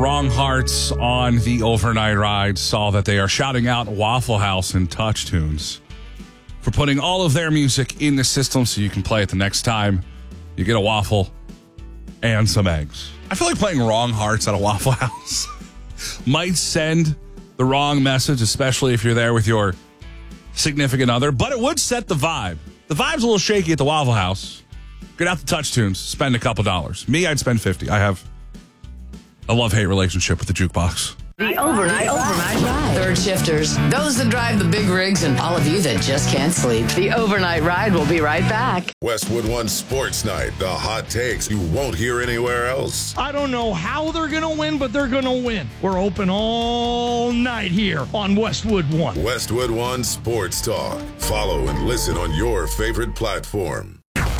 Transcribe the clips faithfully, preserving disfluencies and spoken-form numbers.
Wrong Hearts on the overnight ride saw that they are shouting out Waffle House and Touch Tunes for putting all of their music in the system so you can play it the next time you get a waffle and some eggs. I feel like playing Wrong Hearts at a Waffle House might send the wrong message, especially if you're there with your significant other, but it would set the vibe. The vibe's a little shaky at the Waffle House. Get out the Touch Tunes, spend a couple dollars. Me, I'd spend fifty. I have a love-hate relationship with the jukebox. The overnight, overnight ride. Third shifters, those that drive the big rigs, and all of you that just can't sleep. The overnight ride will be right back. Westwood One Sports Night. The hot takes you won't hear anywhere else. I don't know how they're going to win, but they're going to win. We're open all night here on Westwood One. Westwood One Sports Talk. Follow and listen on your favorite platform.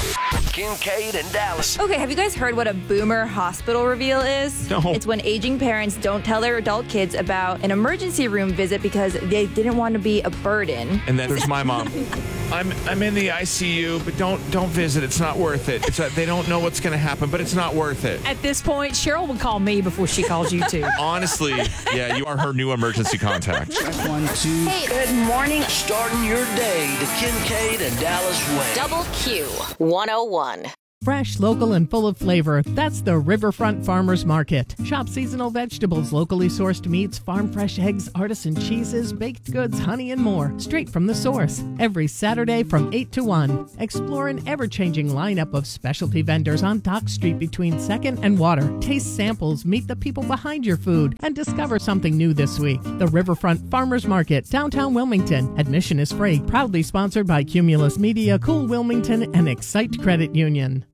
Kincaid and Dallas. Okay, have you guys heard what a boomer hospital reveal is? No. It's when aging parents don't tell their adult kids about an emergency room visit because they didn't want to be a burden. And then there's my mom. I'm I'm in the I C U, but don't don't visit. It's not worth it. It's a, they don't know what's going to happen, but it's not worth it. At this point, Cheryl would call me before she calls you too. Honestly, yeah, you are her new emergency contact. One, two. Hey, good morning. Starting your day, the Kincaid and Dallas way. Double Q one oh one. Fresh, local, and full of flavor. That's the Riverfront Farmers Market. Shop seasonal vegetables, locally sourced meats, farm fresh eggs, artisan cheeses, baked goods, honey, and more. Straight from the source. Every Saturday from eight to one. Explore an ever-changing lineup of specialty vendors on Dock Street between second and Water. Taste samples, meet the people behind your food, and discover something new this week. The Riverfront Farmers Market, downtown Wilmington. Admission is free. Proudly sponsored by Cumulus Media, Cool Wilmington, and Excite Credit Union.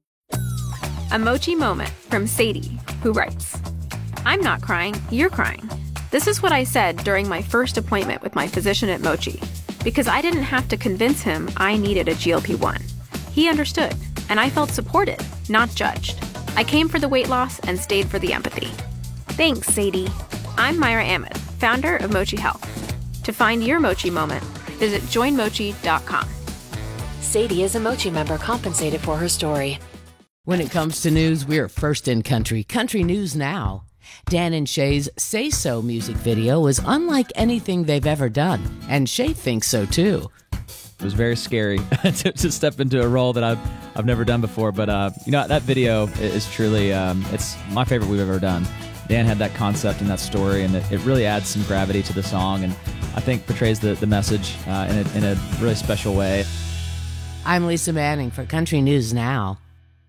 A Mochi moment from Sadie, who writes, I'm not crying, you're crying. This is what I said during my first appointment with my physician at Mochi, because I didn't have to convince him I needed a G L P one. He understood, and I felt supported, not judged. I came for the weight loss and stayed for the empathy. Thanks, Sadie. I'm Myra Ahmed, founder of Mochi Health. To find your Mochi moment, visit join mochi dot com. Sadie is a Mochi member compensated for her story. When it comes to news, we're first in country. Country News Now. Dan and Shay's Say So music video is unlike anything they've ever done, and Shay thinks so too. It was very scary to, to step into a role that I've I've never done before, but uh, you know, that video is truly um, it's my favorite we've ever done. Dan had that concept and that story, and it, it really adds some gravity to the song, and I think portrays the the message uh, in a, in a really special way. I'm Lisa Manning for Country News Now.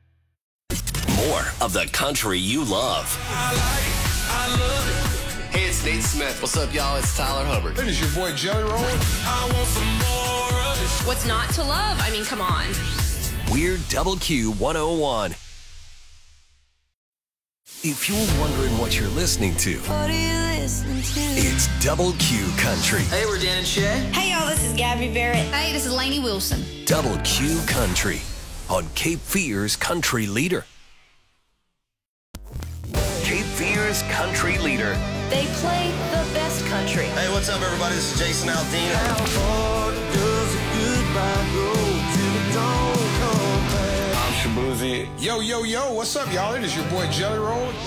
More of the country you love. I like, I love it. Hey, it's Nate Smith. What's up, y'all? It's Tyler Hubbard. It is your boy Jelly Roll. I want some more of this. What's not to love? I mean, come on. We're Double Q one oh one. If you're wondering what you're listening to, What are you listening to? it's Double Q Country. Hey, we're Dan and Shay. Hey, y'all, this is Gabby Barrett. Hey, this is Lainey Wilson. Double Q Country on Cape Fear's Country Leader. Cape Fear's Country Leader. They play the best country. Hey, what's up, everybody? This is Jason Aldean. How far does a goodbye go till it don't come back? I'm Shabuzi. Yo, yo, yo, what's up, y'all? It is your boy Jelly Roll.